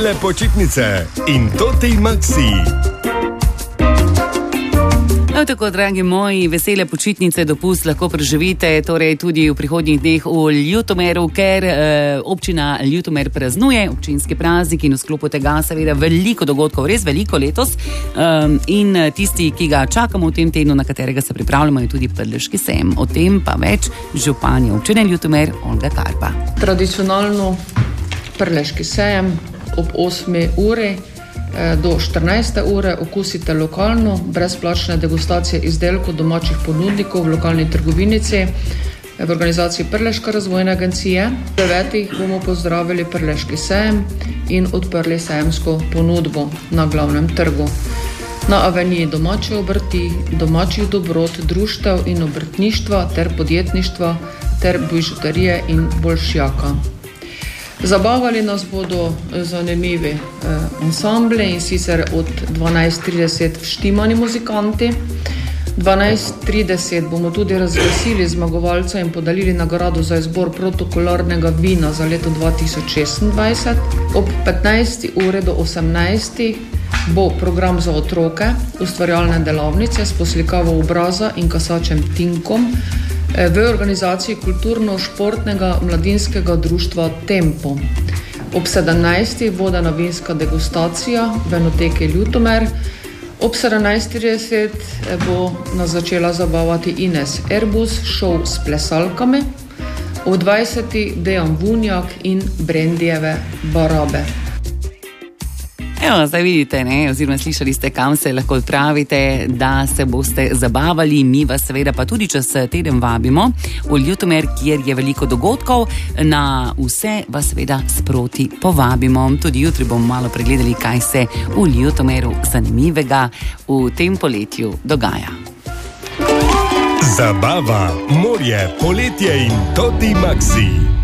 Vesele počitnice in Toti Maxi. No, tako, dragi moji, vesele počitnice, dopust lahko preživite torej tudi v prihodnjih dneh v Ljutomeru, ker občina Ljutomer praznuje občinski praznik in v sklopu tega seveda veliko dogodkov, res veliko letos. In tisti, ki ga čakamo v tem tednu, na katerega se pripravljamo, je tudi Prleški sejem. O tem pa več županja občine Ljutomer, Olga Karpa. Tradicionalno Prleški sejem ob 8. uri do 14. ure okusite lokalno, brezplačne degustacije izdelkov domačih ponudnikov v lokalni trgovinici v organizaciji Prleška razvojna agencija. V 9. bomo pozdravili Prleški sejem in odprli sejemsko ponudbo na glavnem trgu. Na aveniji domače obrti, domačih dobrot, društev in obrtništva ter podjetništva ter bižuterije in bolšjaka. Zabavali nas bodo zanimivi ansambli in sicer od 12:30 vštimani muzikanti. 12:30 bomo tudi razglasili zmagovalca in podelili nagrado za izbor protokolarnega vina za leto 2026. Ob 15. uri do 18. bo program za otroke, ustvarjalne delavnice s poslikavo obraza in kasačem Tinkom v organizaciji kulturno-športnega mladinskega društva Tempo. Ob 17. vodena vinska degustacija v Enoteki Ljutomer. Ob 17:30 bo nas začela zabavati Ines Erbus, šov s plesalkami. Ob 20. Dejan Vunjak in Brendijeve Barabe. Evo, zdaj vidite, ne, oziroma slišali ste, kam se lahko odpravite, da se boste zabavali. Mi vas seveda pa tudi čez teden vabimo v Ljutomer, kjer je veliko dogodkov. Na vse vas seveda sproti povabimo. Tudi jutri bomo malo pregledali, kaj se v Ljutomeru zanimivega v tem poletju dogaja. Zabava, morje, poletje in Toti Maxi.